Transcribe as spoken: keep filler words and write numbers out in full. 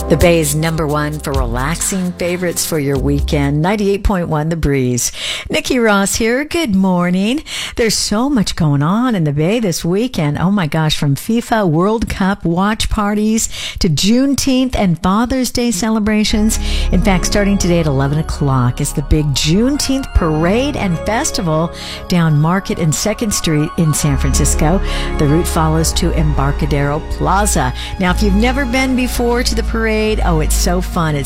The Bay's number one for relaxing favorites for your weekend. ninety-eight point one The Breeze. Nikki Ross here. Good morning. There's so much going on in the Bay this weekend. Oh my gosh, from FIFA World Cup watch parties to Juneteenth and Father's Day celebrations. In fact, starting today at eleven o'clock is the big Juneteenth parade and festival down Market and second Street in San Francisco. The route follows to Embarcadero Plaza. Now, if you've never been before to the parade, oh, it's so fun. It